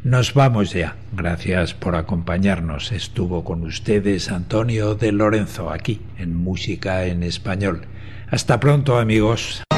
Nos vamos ya. Gracias por acompañarnos. Estuvo con ustedes Antonio de Lorenzo, aquí en Música en Español. Hasta pronto, amigos.